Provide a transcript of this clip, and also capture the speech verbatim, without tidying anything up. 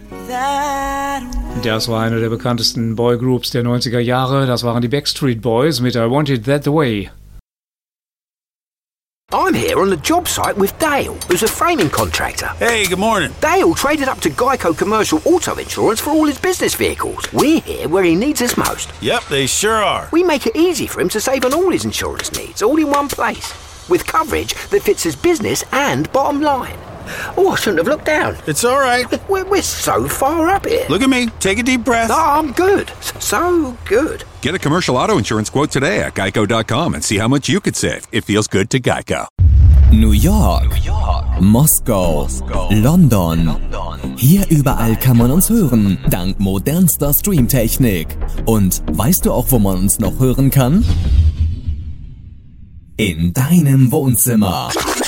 Das war eine der bekanntesten Boygroups der neunziger Jahre. Das waren die Backstreet Boys mit I Want It That Way. I'm here on the job site with Dale, who's a framing contractor. Hey, good morning. Dale traded up to Geico Commercial Auto Insurance for all his business vehicles. We're here where he needs us most. Yep, they sure are. We make it easy for him to save on all his insurance needs, all in one place, with coverage that fits his business and bottom line. Oh, I shouldn't have looked down. It's all right. We're, we're so far up here. Look at me. Take a deep breath. Oh, I'm good. So good. Get a commercial auto insurance quote today at geico dot com and see how much you could save. It feels good to Geico. New York, New York. Moskau, Moskau. London. London. Hier überall kann man uns hören, dank modernster Streamtechnik. Und weißt du auch, wo man uns noch hören kann? In deinem Wohnzimmer.